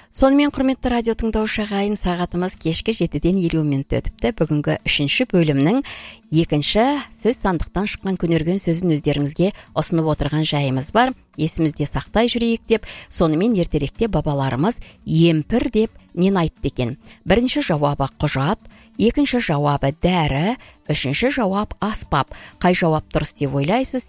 Сонымен құрметті радио тыңдаушы ағайын, сағатымыз кешкі 7-ден 50 минут өтіпті. Бүгінгі 3-ші бөлімнің 2-ші сөз сандықтан шыққан көнерген сөзін өздеріңізге ұсынып отырған жайымыз бар. Есімізде сақтай жүрейік деп, сонымен ертеректе бабаларымыз емпір деп нені айтты екен? Бірінші жауабы құжат, екінші жауабы дәрі, үшінші жауап аспап. Қай жауап дұрыс деп ойлайсыз?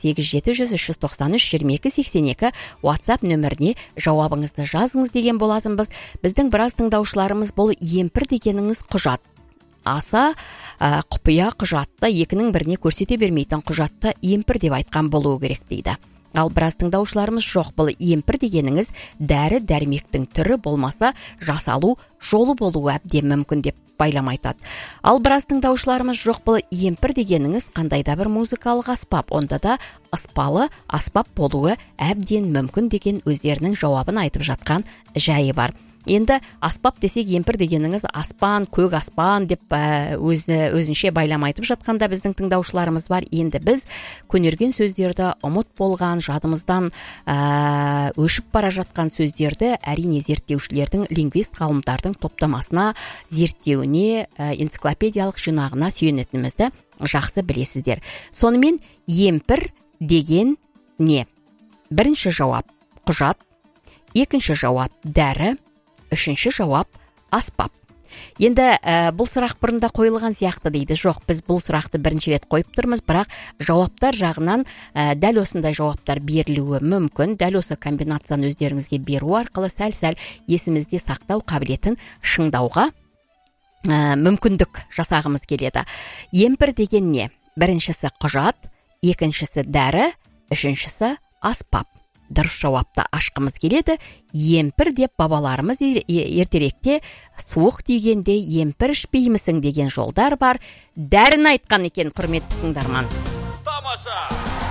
8700-393-2282 WhatsApp нөміріне жауабыңызды жазыңыз деген болатынбыз. Біздің біраз тыңдаушыларымыз бұл емпір дегеніңіз құжат. Аса құпия құжатты, екінің біріне көрсете бермейтін құжатты емпір деп айтқан болуы керек дейді. Ал біраз тыңдаушыларымыз жоқ, бұл емпір дегеніңіз дәрі дәрмектің түрі болмаса жасалу жолы болуы әбден мүмкін деп байлам айтады. Ал біраз тыңдаушыларымыз жоқ, бұл емпір дегеніңіз қандай да бір музыкалық аспап, онда да аспалы аспап болуы әбден мүмкін деген өздерінің жауабын айтып жатқан жайы бар. Енді аспап десек емпір дегеніңіз аспан, көк аспан деп өзінше байлам айтып жатқанда біздің тыңдаушыларымыз бар. Енді біз көнерген сөздерді ұмыт болған, жадымыздан өшіп бара жатқан сөздерді әрине зерттеушілердің, лингвист ғалымдардың топтамасына, зерттеуіне, энциклопедиялық жинағына сүйенетінімізді жақсы білесіздер. Сонымен емпір деген не? Бірінші жауап құжат, екінші жауап дәрі, үшінші жауап аспап. Енді бұл сұрақ бұрында қойылған сияқты дейді. Жоқ, біз бұл сұрақты бірінші рет қойып тұрмыз, бірақ жауаптар жағынан дәл осындай жауаптар берілуі мүмкін. Дәл осы комбинацияны өздеріңізге беру арқылы сәл-сәл есімізде сақтау қабілетін шыңдауға мүмкіндік жасағымыз келеді. Емпір деген не? Біріншісі құжат, екіншісі дәрі, үшіншісі аспап. Дұрыс жауапты ашқымыз келеді. Емпір деп бабаларымыз ертеректе суық тигенде емпір ішпеймісің деген жолдар бар. Дәрін айтқан екен, құрметті тыңдарман. Тамаша!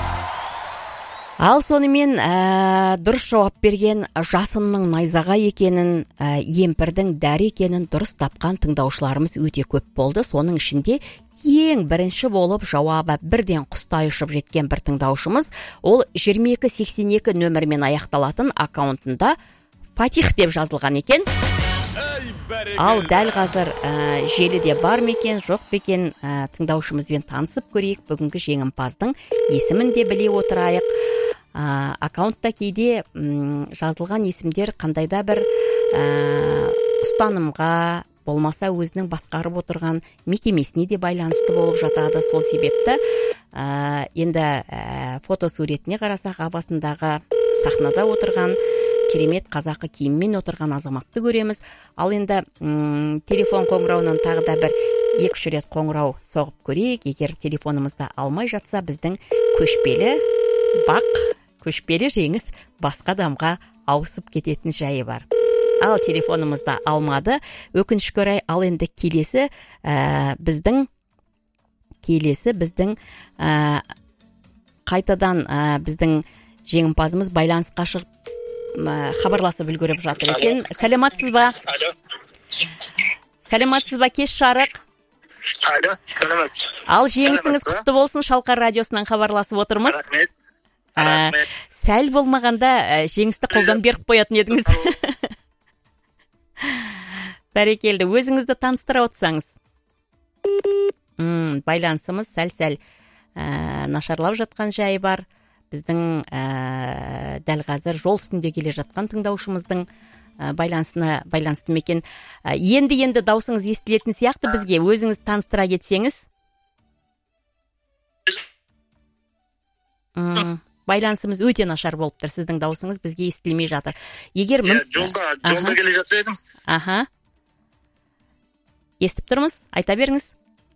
Ал сонымен дұрыс жауап берген жасынның найзаға екенін, емпірдің дәрі екенін дұрыс тапқан тыңдаушыларымыз өте көп болды. Соның ішінде ең бірінші болып жауабы бірден құстай ұшып жеткен бір тыңдаушымыз, ол 2282 нөмірмен аяқталатын аккаунтында Фатих деп жазылған екен. Ал дәл қазір желіде бар мекен, жоқ бекен, тыңдаушымызбен танысып көрейік. Бүгінгі жеңімпаздың есімін де біле отырайық. Аккаунтта кейде жазылған есімдер қандайда бір ұстанымға, болмаса өзінің басқарып отырған мекемесіне де байланысты болып жатады. Сол себепті енді фотосуретіне қарасақ, абасындағы сахнада отырған керемет қазақы киіммен отырған азаматты көреміз. Ал енді телефон қоңырауынан тағы да бір 2-3 рет қоңырау соғып көрейік. Егер телефонымызда алмай жатса, біздің көшпелі жеңіс басқа адамға ауысып кететін жайы бар. Ал телефонымызда алмады. Өкінішке орай, ал енді келесі біздің қайтадан біздің жеңімпазымыз байланысқа шығып хабарласып үлгеріп жатыр екен. Сәлематсыз ба? Сәлематсыз ба, кеш жарық? Сәлематсыз. Ал жеңісіңіз құтты болсын, Шалқар радиосынан хабарласып отырмыз. Рахмет. Сәл болмағанда жеңісті қолдан беріп қоятын едіңіз. Бәрекелді, өзіңізді таныстыра отырсаңыз. Байланысымыз сәл-сәл нашарлап жатқан жайы бар. Біздің дәл қазір жол үстінде келе жатқан тыңдаушымыздың байланысты мекен. Енді даусыңыз естілетін сияқты бізге. Өзіңіз таныстыра кетсеңіз. Байланысымыз өте нашар болып тұр. Сіздің даусыңыз бізге естілмей жатыр. Егер жолда келе жатыр едім. Естіп тұрмыз? Айта беріңіз.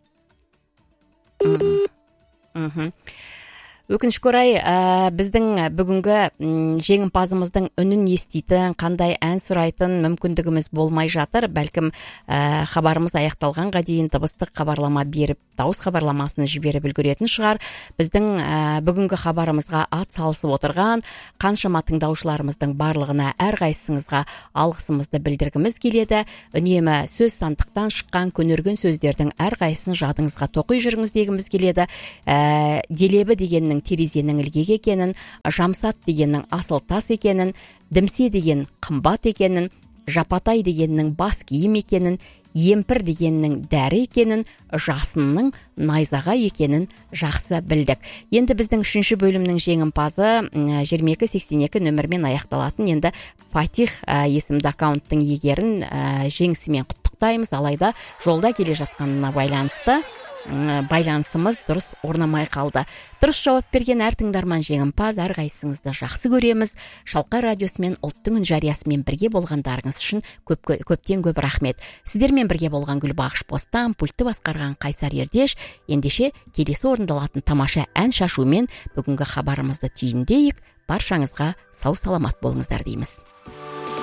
Өкінішке орай, біздің бүгінгі жеңімпазымыздың үнін еститін, қандай ән сұрайтын мүмкіндігіміз болмай жатыр. Бәлкім хабарымыз аяқталғанға дейін дыбыстық хабарлама беріп, дауыс хабарламасын жіберіп үлгеретін шығар. Біздің бүгінгі хабарымызға ат салысып отырған қаншама тыңдаушыларымыздың барлығына, әрқайсыңызға алғысымызды білдіргіміз келеді. Үнемі сөз сандықтан шыққан көнерген сөздердің әрқайсысын жадыңызға тоқи жүріңіз дегіміз келеді. Делебі дегеннің терезенің ілгек екенін, жамсат дегеннің асыл тас екенін, дімсе деген қымбат екенін, жапатай дегеннің бас киім екенін, емпір дегеннің дәрі екенін, жасынның найзаға екенін жақсы білдік. Енді біздің 3-ші бөлімнің жеңімпазы 2282 нөмірмен аяқталатын енді Фатих есімді аккаунттың егерін жеңісімен құттықтаймыз. Алайда жолда келе жатқанына байланысымыз дұрыс орнамай қалды. Дұрыс жауап берген әр тыңдарман жеңімпаз, әрқайсыңызды жақсы көреміз. Шалқар радиосы мен Ұлттың үн жариясымен бірге болғандарыңыз үшін көптен көп рахмет. Сіздермен бірге болған Гүлбағыш Бостан, пультті басқарған Қайсар Ердеш. Ендеше келесі орындалатын тамаша ән шашумен бүгінгі хабарымызды түйіндейік. Баршаңызға сау саламат болыңыздар дейміз.